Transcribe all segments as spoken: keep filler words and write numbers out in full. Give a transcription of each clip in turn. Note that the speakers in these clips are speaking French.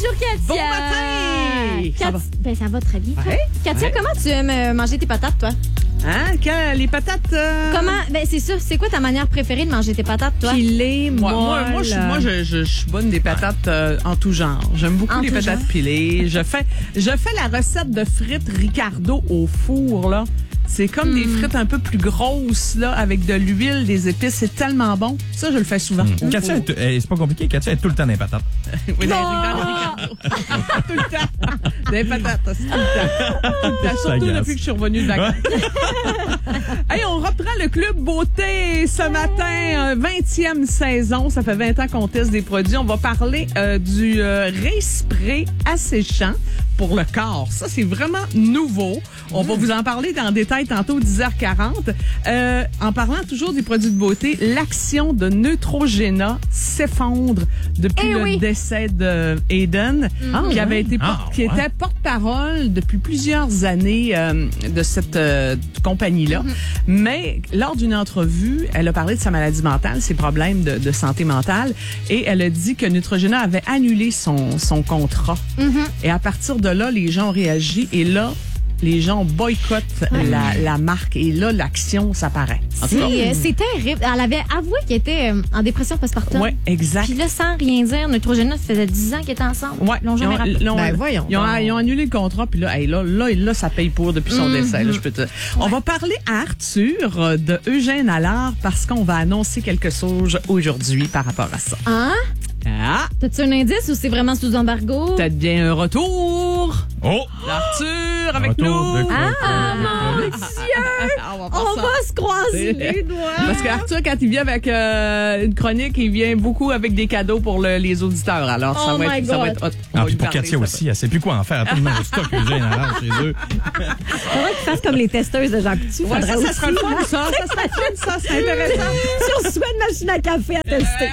Bonjour, Katia. Bon matin. Kat... Ça va? Ben, ça va très bien. Ouais. Katia, Ouais. comment tu aimes euh, manger tes patates, toi? Hein? Que, les patates... Euh... Comment? Ben, c'est ça. C'est quoi ta manière préférée de manger tes patates, toi? Pilées, moi, moi, moi, je, moi, je, je, je suis bonne des patates euh, en tout genre. J'aime beaucoup En les tout patates genre. pilées. Je fais, je fais la recette de frites Ricardo au four, là. C'est comme des frites un peu plus grosses, là, avec de l'huile, des épices. C'est tellement bon. Ça, je le fais souvent. Mmh. Katia, est- eh, c'est pas compliqué. Katia est tout le temps dans les patates. Oui, dans, Non. dans le Ricardo. Tout le temps. Des patates, c'est tout le temps. Tout le temps. Surtout S'agace. depuis que je suis revenue de vacances. Hey, on reprend le Club Beauté ce matin, euh, vingtième saison. Ça fait vingt ans qu'on teste des produits. On va parler euh, du euh, Ray-Spray asséchant pour le corps. Ça, c'est vraiment nouveau. On va vous en parler dans le détail tantôt, dix heures quarante. Euh, en parlant toujours des produits de beauté, l'action de Neutrogena s'effondre depuis Eh le oui. décès de Aiden, qui avait été Ah, porte- qui ouais. était porte-parole depuis plusieurs années euh, de cette euh, compagnie-là. Mais lors d'une entrevue, elle a parlé de sa maladie mentale, ses problèmes de, de santé mentale, et elle a dit que Neutrogena avait annulé son, son contrat. Et à partir de là, les gens ont réagi, et là, les gens boycottent la, la marque, et là, l'action, ça paraît. En tout C'est, cas. euh, c'est terrible. Elle avait avoué qu'elle était euh, en dépression postpartum. Ouais, exact. Puis là, sans rien dire, Neutrogena, ça faisait dix ans qu'ils étaient ensemble. Ouais, Ils l'ont jamais rappelé. ils ont- Ben, voyons Ils ont, donc. ils ont annulé le contrat, puis là, hey, là, là, là, ça paye pour depuis son Mm-hmm. décès. Là, je peux te... On va parler à Arthur euh, de Eugène Allard parce qu'on va annoncer quelque chose aujourd'hui par rapport à ça. Hein? Ah, T'as-tu un indice ou c'est vraiment sous embargo? peut-être bien un retour Oh! d'Arthur avec Retour nous. de quoi? Ah, mon Dieu! Ah, on va faire On ça. va se croiser les doigts. Parce qu'Arthur, quand il vient avec euh, une chronique, il vient beaucoup avec des cadeaux pour le- les auditeurs. Alors, ça, Oh va my être, ça va God. être hot. On Ah, va puis lui pour parler, Katia ça va. aussi, elle sait plus quoi en faire. Elle a tellement de stock Eugène Allard chez eux. Faudrait qu'il fasse comme les testeuses de Jean Coutu. Ouais, ça, Faudrait ça sera le aussi, fun, ça. Ça sera le fun, ça. C'est intéressant. Si on se souhaite une machine à café à tester.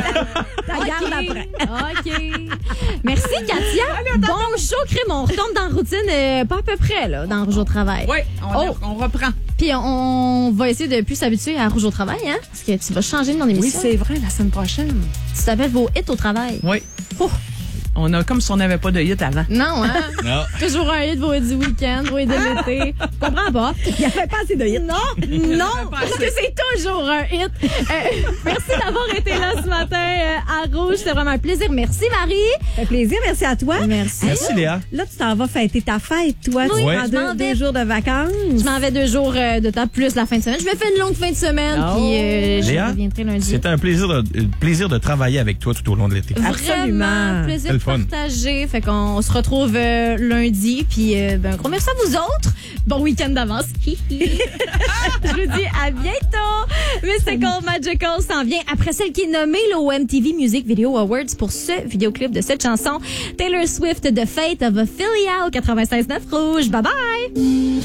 Ta OK. garde après. OK. Merci, Katia. Bon show, crime. On retombe dans la routine, euh, pas à peu près, là, dans Rouge au travail. Oui, on, Oh. on reprend. Puis on, on va essayer de plus s'habituer à Rouge au travail, hein? Parce que tu vas changer de mon Oui, émission. c'est vrai, la semaine prochaine. Tu t'appelles vos hits au travail. Oui. Oh. On a comme si on n'avait pas de hit avant. Non, hein? Non. Toujours un hit vos hits du week-end, vos hits de l'été. Comprends pas. Il n'y avait pas assez de hits. Non, non, parce que c'est toujours un hit. Euh, merci d'avoir été là ce matin euh, à Rouge. C'était vraiment un plaisir. Merci, Marie. Ça fait plaisir, merci à toi. Merci. Merci, Léa. Là, tu t'en vas fêter ta fête, toi. Oui, tu Ouais. prends je m'en deux, vais. deux jours de vacances. Je m'en vais deux jours euh, de temps plus la fin de semaine. Je me fais une longue fin de semaine, Oh. puis euh, je Léa, reviendrai lundi. C'était un plaisir de, un plaisir de travailler avec toi tout au long de l'été. Absolument. Vraiment, plaisir C'est le de fun. partager. Fait qu'on se retrouve euh, lundi. Puis, euh, ben, un gros merci à vous autres. Bon week-end d'avance. Je vous dis à bientôt. Mystical Magical s'en vient après celle qui est nommée là, au M T V Music Video Awards pour ce vidéoclip de cette chanson. Taylor Swift, The Fate of Ophelia au quatre-vingt-seize neuf Rouge. Bye bye!